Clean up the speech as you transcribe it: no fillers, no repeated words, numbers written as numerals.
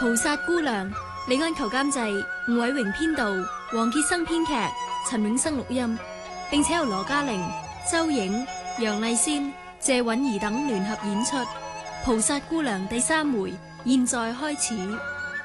菩薩姑娘，李安求監製，吳偉榮編導，黃潔生編劇，陳永生錄音，並且由羅嘉玲、周影、楊麗仙、謝允兒等聯合演出。菩薩姑娘第3回，現在開始。